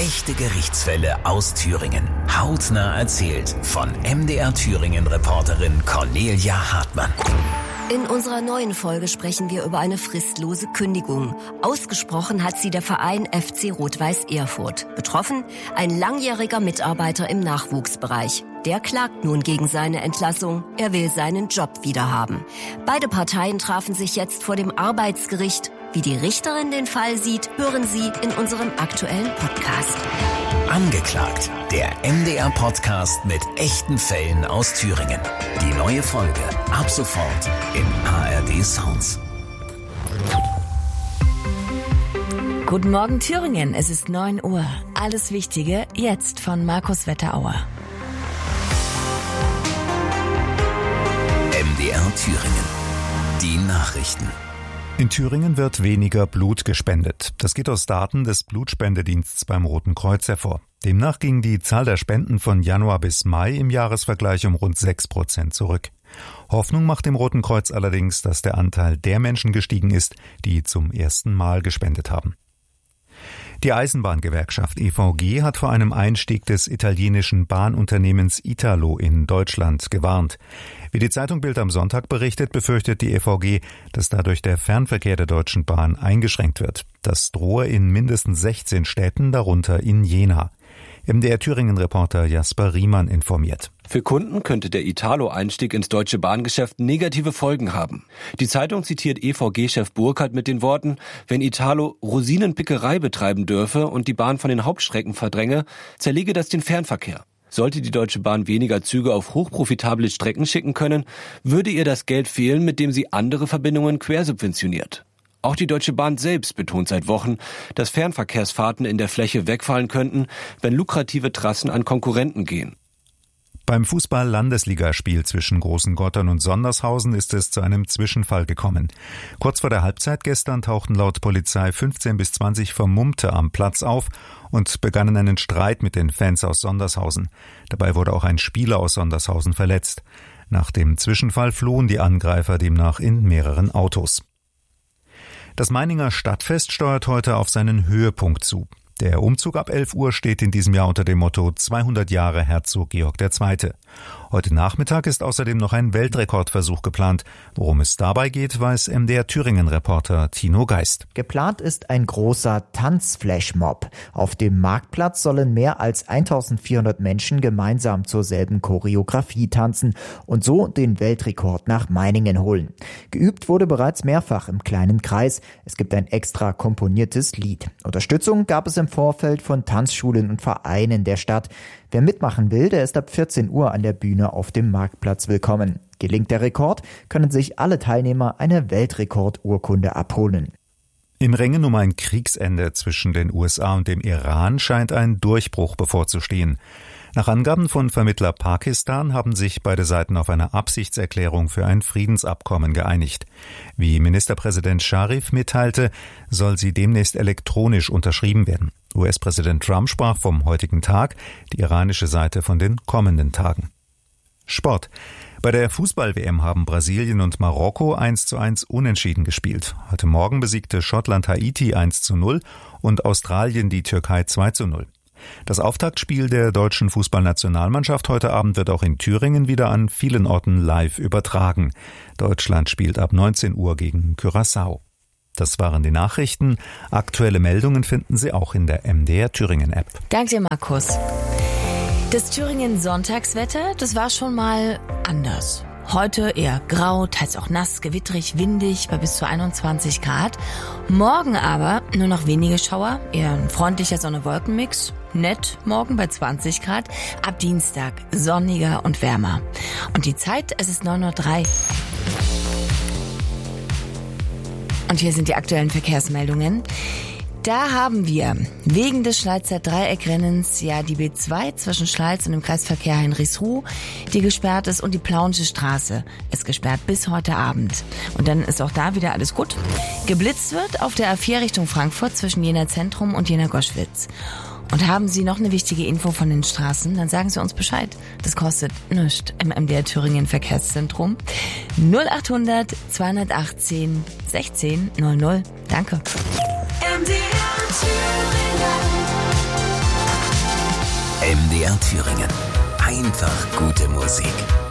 Echte Gerichtsfälle aus Thüringen. Hautnah erzählt von MDR Thüringen-Reporterin Cornelia Hartmann. In unserer neuen Folge sprechen wir über eine fristlose Kündigung. Ausgesprochen hat sie der Verein FC Rot-Weiß Erfurt. Betroffen ein langjähriger Mitarbeiter im Nachwuchsbereich. Der klagt nun gegen seine Entlassung. Er will seinen Job wiederhaben. Beide Parteien trafen sich jetzt vor dem Arbeitsgericht. Wie die Richterin den Fall sieht, hören Sie in unserem aktuellen Podcast. Angeklagt, der MDR-Podcast mit echten Fällen aus Thüringen. Die neue Folge ab sofort in ARD Sounds. Guten Morgen Thüringen, es ist 9 Uhr. Alles Wichtige jetzt von Markus Wetterauer. MDR Thüringen. Die Nachrichten. In Thüringen wird weniger Blut gespendet. Das geht aus Daten des Blutspendedienstes beim Roten Kreuz hervor. Demnach ging die Zahl der Spenden von Januar bis Mai im Jahresvergleich um rund 6% zurück. Hoffnung macht dem Roten Kreuz allerdings, dass der Anteil der Menschen gestiegen ist, die zum ersten Mal gespendet haben. Die Eisenbahngewerkschaft EVG hat vor einem Einstieg des italienischen Bahnunternehmens Italo in Deutschland gewarnt. Wie die Zeitung Bild am Sonntag berichtet, befürchtet die EVG, dass dadurch der Fernverkehr der Deutschen Bahn eingeschränkt wird. Das drohe in mindestens 16 Städten, darunter in Jena. MDR Thüringen-Reporter Jasper Riemann informiert. Für Kunden könnte der Italo-Einstieg ins deutsche Bahngeschäft negative Folgen haben. Die Zeitung zitiert EVG-Chef Burkhardt mit den Worten: Wenn Italo Rosinenpickerei betreiben dürfe und die Bahn von den Hauptstrecken verdränge, zerlege das den Fernverkehr. Sollte die Deutsche Bahn weniger Züge auf hochprofitable Strecken schicken können, würde ihr das Geld fehlen, mit dem sie andere Verbindungen quersubventioniert. Auch die Deutsche Bahn selbst betont seit Wochen, dass Fernverkehrsfahrten in der Fläche wegfallen könnten, wenn lukrative Trassen an Konkurrenten gehen. Beim Fußball-Landesligaspiel zwischen Großengottern und Sondershausen ist es zu einem Zwischenfall gekommen. Kurz vor der Halbzeit gestern tauchten laut Polizei 15 bis 20 Vermummte am Platz auf und begannen einen Streit mit den Fans aus Sondershausen. Dabei wurde auch ein Spieler aus Sondershausen verletzt. Nach dem Zwischenfall flohen die Angreifer demnach in mehreren Autos. Das Meininger Stadtfest steuert heute auf seinen Höhepunkt zu. Der Umzug ab 11 Uhr steht in diesem Jahr unter dem Motto 200 Jahre Herzog Georg II. Heute Nachmittag ist außerdem noch ein Weltrekordversuch geplant. Worum es dabei geht, weiß MDR Thüringen-Reporter Tino Geist. Geplant ist ein großer Tanzflashmob. Auf dem Marktplatz sollen mehr als 1400 Menschen gemeinsam zur selben Choreografie tanzen und so den Weltrekord nach Meiningen holen. Geübt wurde bereits mehrfach im kleinen Kreis. Es gibt ein extra komponiertes Lied. Unterstützung gab es im Vorfeld von Tanzschulen und Vereinen der Stadt. Wer mitmachen will, der ist ab 14 Uhr an der Bühne auf dem Marktplatz willkommen. Gelingt der Rekord, können sich alle Teilnehmer eine Weltrekordurkunde abholen. Im Ringen um ein Kriegsende zwischen den USA und dem Iran scheint ein Durchbruch bevorzustehen. Nach Angaben von Vermittler Pakistan haben sich beide Seiten auf eine Absichtserklärung für ein Friedensabkommen geeinigt. Wie Ministerpräsident Scharif mitteilte, soll sie demnächst elektronisch unterschrieben werden. US-Präsident Trump sprach vom heutigen Tag, die iranische Seite von den kommenden Tagen. Sport. Bei der Fußball-WM haben Brasilien und Marokko 1:1 unentschieden gespielt. Heute Morgen besiegte Schottland Haiti 1:0 und Australien die Türkei 2:0. Das Auftaktspiel der deutschen Fußballnationalmannschaft heute Abend wird auch in Thüringen wieder an vielen Orten live übertragen. Deutschland spielt ab 19 Uhr gegen Curaçao. Das waren die Nachrichten. Aktuelle Meldungen finden Sie auch in der MDR Thüringen App. Danke dir, Markus. Das Thüringen Sonntagswetter, das war schon mal anders. Heute eher grau, teils auch nass, gewittrig, windig bei bis zu 21 Grad. Morgen aber nur noch wenige Schauer, eher ein freundlicher Sonne-Wolken-Mix. Nett morgen bei 20 Grad. Ab Dienstag sonniger und wärmer. Und die Zeit, es ist 9:03 Uhr. Und hier sind die aktuellen Verkehrsmeldungen. Da haben wir wegen des Schleizer Dreieckrennens ja die B2 zwischen Schleiz und dem Kreisverkehr Heinrichsruh, die gesperrt ist, und die Plauensche Straße ist gesperrt bis heute Abend. Und dann ist auch da wieder alles gut. Geblitzt wird auf der A4 Richtung Frankfurt zwischen Jena Zentrum und Jena Goschwitz. Und haben Sie noch eine wichtige Info von den Straßen, dann sagen Sie uns Bescheid. Das kostet nichts im MDR Thüringen Verkehrszentrum. 0800 218 16 00. Danke. MDR Thüringen. MDR Thüringen. Einfach gute Musik.